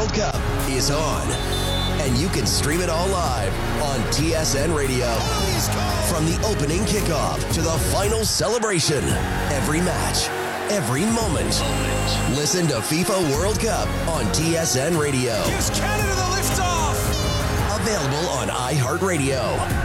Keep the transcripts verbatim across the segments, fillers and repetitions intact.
World Cup is on. And you can stream it all live on T S N Radio. From the opening kickoff to the final celebration, every match, every moment. Listen to FIFA World Cup on T S N Radio. Gives Canada the lift-off. Available on iHeartRadio.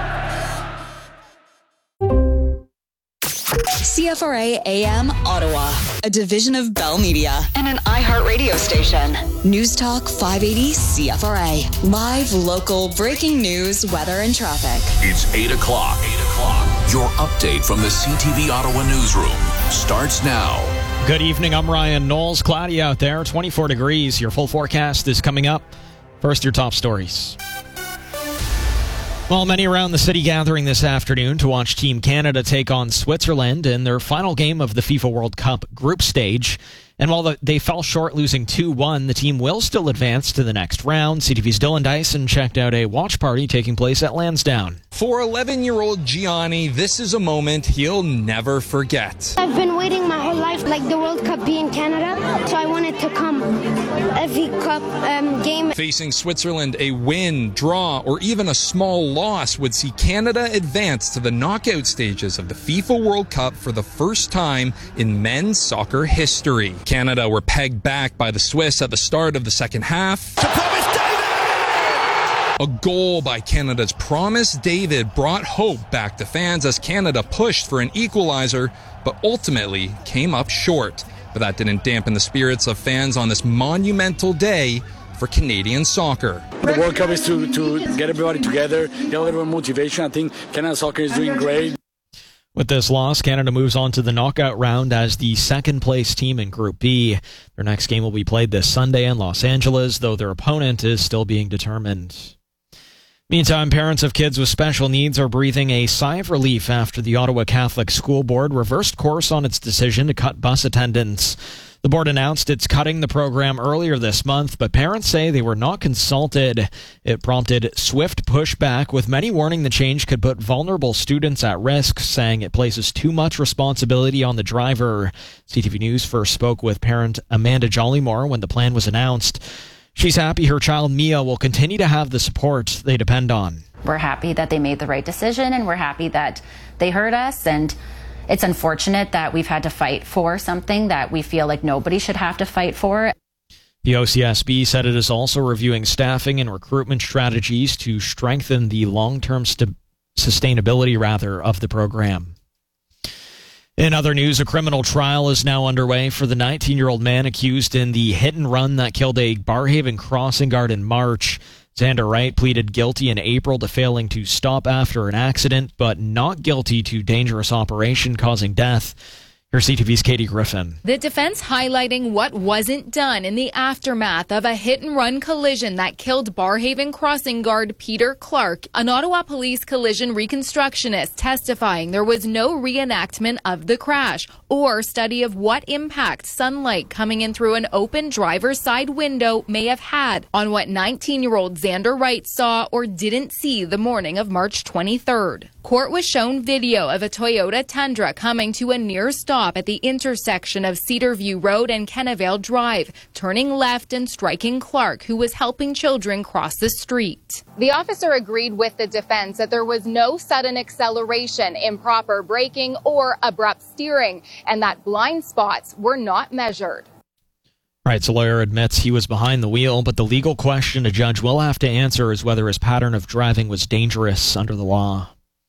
C F R A A M Ottawa, a division of Bell Media and an iHeart radio station. News Talk five eighty C F R A. Live, local, breaking news, weather, and traffic. It's eight o'clock. eight o'clock. Your update from the C T V Ottawa newsroom starts now. Good evening. I'm Ryan Knowles. Cloudy out there, twenty-four degrees. Your full forecast is coming up. First, your top stories. Well, many around the city gathering this afternoon to watch Team Canada take on Switzerland in their final game of the FIFA World Cup group stage. And while the, they fell short losing two one, the team will still advance to the next round. C T V's Dylan Dyson checked out a watch party taking place at Lansdowne. For eleven-year-old Gianni, this is a moment he'll never forget. I've been waiting my whole life, like the World Cup be in Canada, so I wanted to come every cup um, game. Facing Switzerland, a win, draw, or even a small loss would see Canada advance to the knockout stages of the FIFA World Cup for the first time in men's soccer history. Canada were pegged back by the Swiss at the start of the second half. A goal by Canada's Promise David brought hope back to fans as Canada pushed for an equalizer, but ultimately came up short. But that didn't dampen the spirits of fans on this monumental day for Canadian soccer. The World Cup is to, to get everybody together, get a little bit of motivation. I think Canada soccer is doing great. With this loss, Canada moves on to the knockout round as the second-place team in Group B. Their next game will be played this Sunday in Los Angeles, though their opponent is still being determined. Meantime, parents of kids with special needs are breathing a sigh of relief after the Ottawa Catholic School Board reversed course on its decision to cut bus attendance. The board announced it's cutting the program earlier this month, but parents say they were not consulted. It prompted swift pushback, with many warning the change could put vulnerable students at risk, saying it places too much responsibility on the driver. C T V News first spoke with parent Amanda Jollymore when the plan was announced. She's happy her child Mia will continue to have the support they depend on. We're happy that they made the right decision, and we're happy that they heard us, and it's unfortunate that we've had to fight for something that we feel like nobody should have to fight for. The O C S B said it is also reviewing staffing and recruitment strategies to strengthen the long-term st- sustainability rather, of the program. In other news, a criminal trial is now underway for the nineteen-year-old man accused in the hit-and-run that killed a Barrhaven crossing guard in March. Xander Wright pleaded guilty in April to failing to stop after an accident, but not guilty to dangerous operation causing death. Here's C T V's Katie Griffin. The defense highlighting what wasn't done in the aftermath of a hit-and-run collision that killed Barrhaven crossing guard Peter Clark. An Ottawa Police collision reconstructionist testifying there was no reenactment of the crash or study of what impact sunlight coming in through an open driver's side window may have had on what nineteen-year-old Xander Wright saw or didn't see the morning of March twenty-third. Court was shown video of a Toyota Tundra coming to a near stop at the intersection of Cedarview Road and Kennevale Drive, turning left and striking Clark, who was helping children cross the street. The officer agreed with the defense that there was no sudden acceleration, improper braking, or abrupt steering, and that blind spots were not measured. Wright's lawyer admits he was behind the wheel, but the legal question a judge will have to answer is whether his pattern of driving was dangerous under the law.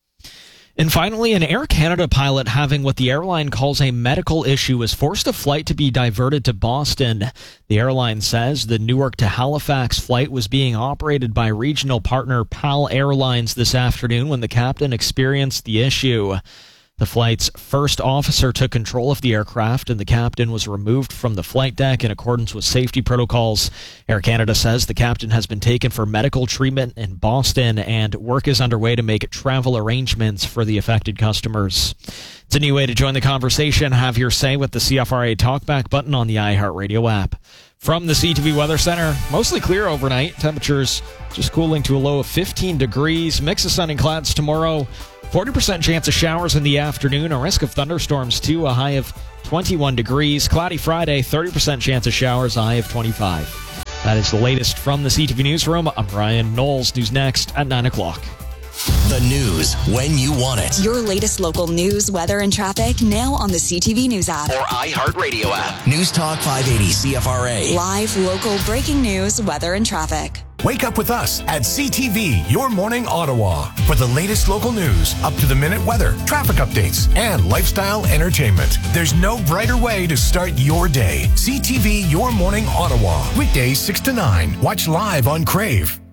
And finally, an Air Canada pilot having what the airline calls a medical issue has forced a flight to be diverted to Boston. The airline says the Newark to Halifax flight was being operated by regional partner PAL Airlines this afternoon when the captain experienced the issue. The flight's first officer took control of the aircraft, and the captain was removed from the flight deck in accordance with safety protocols. Air Canada says the captain has been taken for medical treatment in Boston, and work is underway to make travel arrangements for the affected customers. It's a new way to join the conversation. Have your say with the C F R A Talkback button on the iHeartRadio app. From the C T V Weather Center, mostly clear overnight. Temperatures just cooling to a low of fifteen degrees. Mix of sun and clouds tomorrow. forty percent chance of showers in the afternoon. A risk of thunderstorms, too. A high of twenty-one degrees. Cloudy Friday. thirty percent chance of showers. A high of twenty-five. That is the latest from the C T V Newsroom. I'm Ryan Knowles. News next at nine o'clock. The news when you want it. Your latest local news, weather, and traffic now on the C T V News app. Or iHeartRadio app. News Talk five eighty C F R A. Live, local, breaking news, weather, and traffic. Wake up with us at C T V, Your Morning Ottawa, for the latest local news, up-to-the-minute weather, traffic updates, and lifestyle entertainment. There's no brighter way to start your day. C T V, Your Morning Ottawa. Weekdays six to nine. Watch live on Crave.